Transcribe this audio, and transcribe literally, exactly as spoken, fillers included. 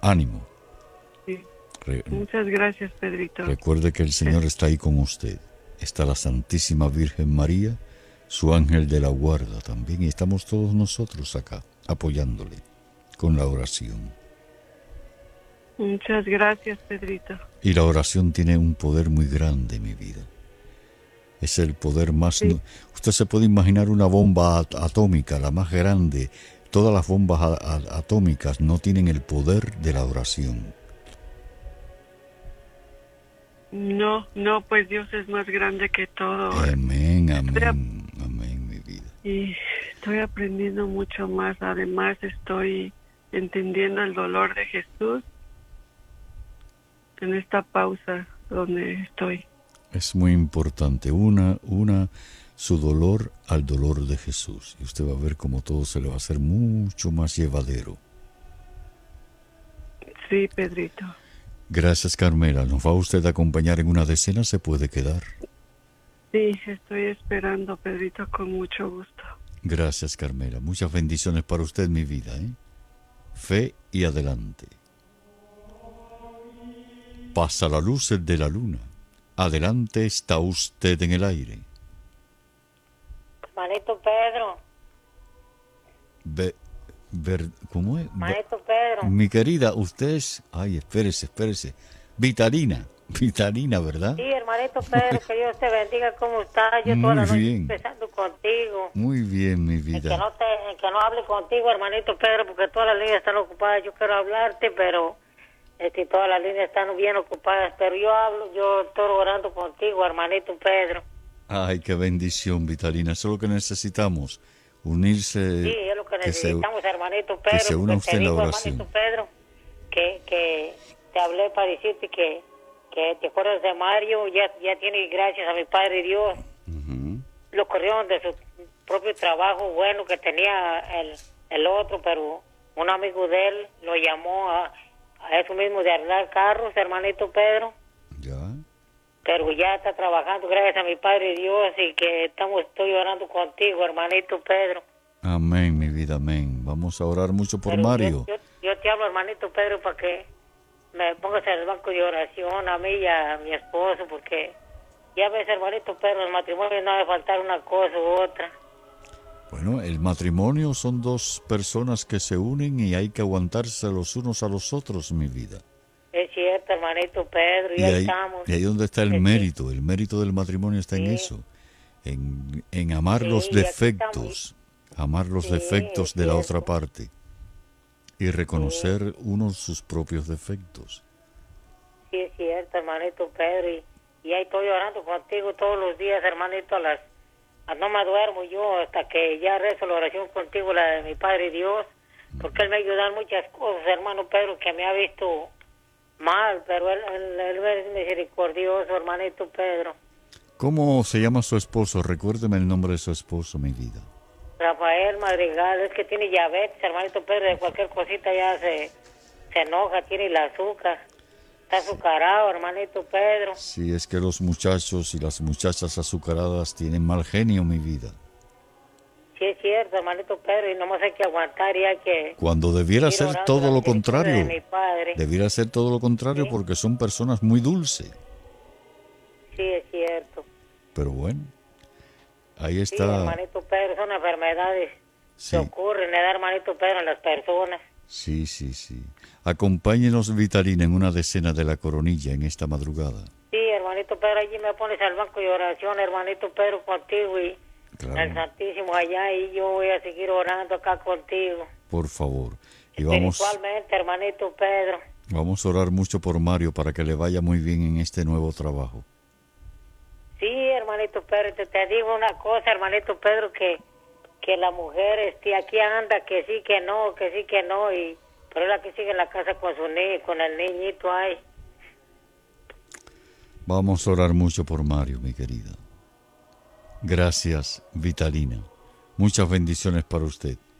Ánimo. Sí. Re- Muchas gracias, Pedrito. recuerde que el Señor está ahí con usted. Está la Santísima Virgen María, su ángel de la guarda también, y estamos todos nosotros acá, apoyándole con la oración. Muchas gracias, Pedrito. Y la oración tiene un poder muy grande, mi vida. Es el poder más... Sí. nu- Usted se puede imaginar una bomba at- atómica, la más grande. Todas las bombas a- a- atómicas no tienen el poder de la oración. No, no, pues Dios es más grande que todo. Amén, amén, amén, mi vida. Y estoy aprendiendo mucho más. Además, estoy entendiendo el dolor de Jesús en esta pausa donde estoy. Es muy importante. Una, una, su dolor al dolor de Jesús. Y usted va a ver cómo todo se le va a hacer mucho más llevadero. Sí, Pedrito. Gracias, Carmela. ¿Nos va usted a acompañar en una decena? ¿Se puede quedar? Sí, estoy esperando, Pedrito, con mucho gusto. Gracias, Carmela. Muchas bendiciones para usted, mi vida, ¿eh? Fe y adelante. Pasa la luz de la luna. Adelante está usted en el aire. Manito Pedro, Ve, ver, ¿cómo es? Ve- Manito Pedro. mi querida, usted es... Ay, espérese, espérese. Vitalina. Vitalina, ¿verdad? Sí, hermanito Pedro, que Dios te bendiga, ¿cómo estás? Yo Muy toda la noche bien. pensando contigo. Muy bien, mi En que, vida. no te, en que no hable contigo, hermanito Pedro, porque todas las líneas están ocupadas. Yo quiero hablarte, pero este, todas las líneas están bien ocupadas. Pero yo hablo, yo estoy orando contigo, hermanito Pedro. Ay, qué bendición, Vitalina. Eso es lo que necesitamos. Unirse. Sí, es lo que que se- necesitamos, hermanito Pedro. se una porque usted te en la digo, oración. hermanito Pedro, que, que te hablé para decirte que, que te acuerdas de Mario, ya, ya tiene gracias a mi Padre Dios. Ujú. Lo corrieron de su propio trabajo bueno que tenía el, el otro, pero un amigo de él lo llamó a, a eso mismo de arreglar carros, hermanito Pedro. Ya. Pero ya está trabajando gracias a mi Padre Dios y que estamos estoy orando contigo, hermanito Pedro. Amén, mi vida, amén. Vamos a orar mucho por Pero Mario. Yo, yo, yo te hablo, hermanito Pedro, para que me pongas en el banco de oración a mí y a mi esposo, porque ya ves, hermanito Pedro, el matrimonio no debe faltar una cosa u otra. Bueno, el matrimonio son dos personas que se unen y hay que aguantarse los unos a los otros, mi vida. Es cierto, hermanito Pedro, y, Y ahí ahí, estamos. y ahí donde está el Sí, sí. mérito. El mérito del matrimonio está en Sí. eso. En, en amar Sí, los y aquí defectos. Amar los Sí, defectos es de la cierto. otra parte. Y reconocer uno sus propios defectos. Sí, es cierto, hermanito Pedro, y, y ahí estoy orando contigo todos los días, hermanito, a las... a no me duermo yo hasta que ya rezo la oración contigo, la de mi Padre Dios, porque Él me ayuda en muchas cosas, hermano Pedro, que me ha visto mal, pero Él, él, él es misericordioso, hermanito Pedro. ¿Cómo se llama su esposo? Recuérdeme el nombre de su esposo, mi vida. Rafael Madrigal, es que tiene diabetes, hermanito Pedro, de cualquier cosita ya se, se enoja, tiene el azúcar, está azucarado, hermanito Pedro. Sí, es que los muchachos y las muchachas azucaradas tienen mal genio, mi vida. Sí, es cierto, hermanito Pedro, y nomás hay que aguantar y hay que... Cuando debiera ir ser orando todo la lo misericordia contrario. de mi Padre. Debiera ser todo lo contrario Sí. porque son personas muy dulces. Sí, es cierto. Pero bueno, ahí Sí, está. hermanito Pedro, son enfermedades Sí, que ocurren, ¿verdad, hermanito Pedro, en las personas? sí, sí, sí. Acompáñenos, Vitalina, en una decena de la coronilla en esta madrugada. Sí, hermanito Pedro, allí me pones al banco de oración, hermanito Pedro, contigo y Claro. el Santísimo allá, y yo voy a seguir orando acá contigo. Por favor. Y vamos, Espiritualmente, hermanito Pedro. vamos a orar mucho por Mario para que le vaya muy bien en este nuevo trabajo. Sí, hermanito Pedro, te, te digo una cosa, hermanito Pedro, que, que la mujer este, aquí anda, que sí, que no, que sí, que no, y pero es la que sigue en la casa con su ni con el niñito ahí. Vamos a orar mucho por Mario, mi querida. Gracias, Vitalina. Muchas bendiciones para usted.